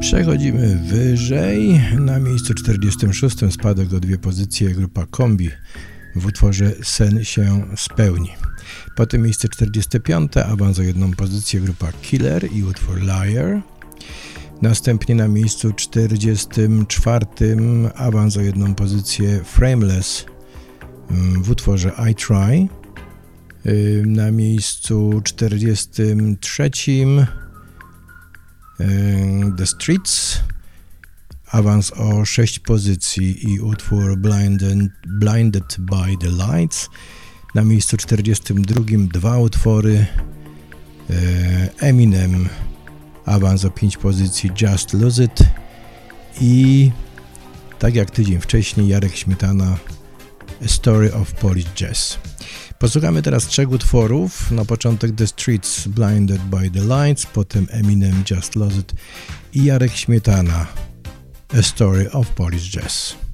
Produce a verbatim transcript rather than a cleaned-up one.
Przechodzimy wyżej. Na miejscu czterdziestym szóstym spadek o dwie pozycje grupa Kombi w utworze Sen się spełni. Potem miejsce czterdzieste piąte, awans o jedną pozycję grupa Killer i utwór Liar. Następnie na miejscu czterdziestym czwartym awans o jedną pozycję Frameless w utworze I Try. Na miejscu czterdziestym trzecim The Streets, awans o sześć pozycji i utwór Blinded, Blinded by the Lights. Na miejscu czterdziestym drugim dwa utwory Eminem, awans o pięć pozycji Just Lose It i tak jak tydzień wcześniej Jarek Śmietana A Story of Polish Jazz. Posłuchamy teraz trzech utworów. Na początek The Streets, Blinded by the Lights, potem Eminem, Just Lose It i Jarek Śmietana, A Story of Polish Jazz.